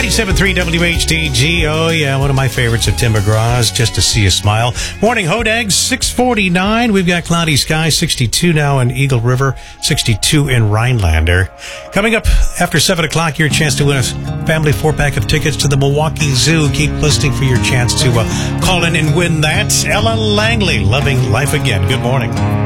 97.3 WHTG. Oh, yeah, one of my favorites of Tim McGraw's, Just to See a Smile. Morning, Hodags, 6:49. We've got cloudy skies, 62 now in Eagle River, 62 in Rhinelander. Coming up after 7 o'clock, your chance to win a family 4-pack of tickets to the Milwaukee Zoo. Keep listening for your chance to call in and win that. Ella Langley, Loving Life Again. Good morning.